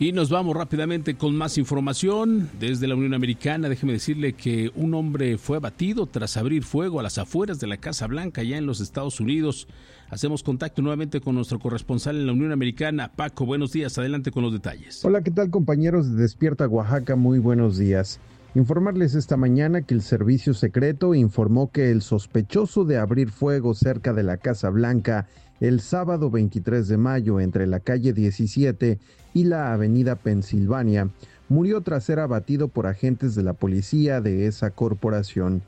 Y nos vamos rápidamente con más información desde la Unión Americana. Déjeme decirle que un hombre fue abatido tras abrir fuego a las afueras de la Casa Blanca, allá en los Estados Unidos. Hacemos contacto nuevamente con nuestro corresponsal en la Unión Americana. Paco, buenos días. Adelante con los detalles. Hola, ¿qué tal, compañeros de Despierta Oaxaca? Muy buenos días. Informarles esta mañana que el Servicio Secreto informó que el sospechoso de abrir fuego cerca de la Casa Blanca el sábado 23 de mayo entre la calle 17 y la avenida Pensilvania murió tras ser abatido por agentes de la policía de esa corporación.